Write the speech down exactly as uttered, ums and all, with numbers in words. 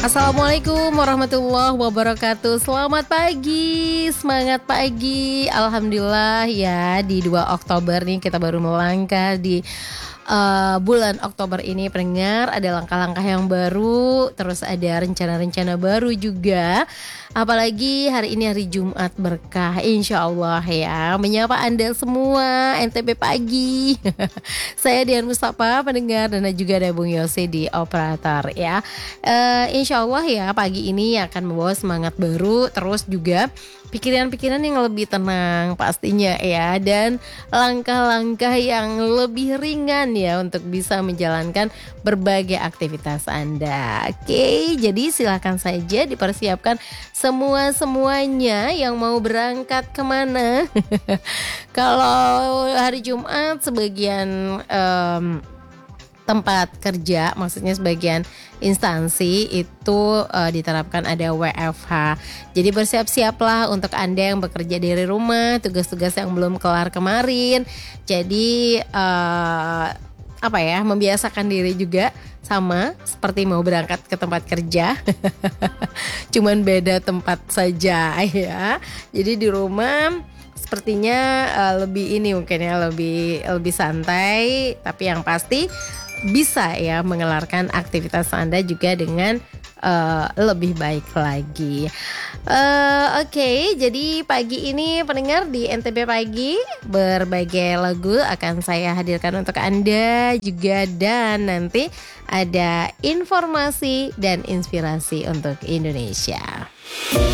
Assalamualaikum warahmatullahi wabarakatuh. Selamat pagi, semangat pagi. Alhamdulillah ya, di dua Oktober nih kita baru melangkah di uh, bulan Oktober ini. Pendengar, ada langkah-langkah yang baru, terus ada rencana-rencana baru juga. Apalagi hari ini hari Jumat berkah, insya Allah ya. Menyapa Anda semua, N T B pagi. Saya Dian Mustafa, pendengar, dan juga ada Bung Yose di operator ya. uh, Insya Allah ya, pagi ini akan membawa semangat baru, terus juga pikiran-pikiran yang lebih tenang pastinya ya, dan langkah-langkah yang lebih ringan ya untuk bisa menjalankan berbagai aktivitas Anda. Oke, jadi silakan saja dipersiapkan semua-semuanya yang mau berangkat kemana. Kalau hari Jumat sebagian um, tempat kerja, maksudnya sebagian instansi itu uh, diterapkan ada W F H. Jadi bersiap-siaplah untuk Anda yang bekerja dari rumah, tugas-tugas yang belum kelar kemarin. Jadi uh, apa ya, membiasakan diri juga sama seperti mau berangkat ke tempat kerja. Cuman beda tempat saja ya. Jadi di rumah sepertinya uh, lebih ini mungkin ya, lebih lebih santai, tapi yang pasti bisa ya mengelarkan aktivitas Anda juga dengan uh, lebih baik lagi. uh, Oke, okay, jadi pagi ini pendengar di N T B Pagi, berbagai lagu akan saya hadirkan untuk Anda juga, dan nanti ada informasi dan inspirasi untuk Indonesia.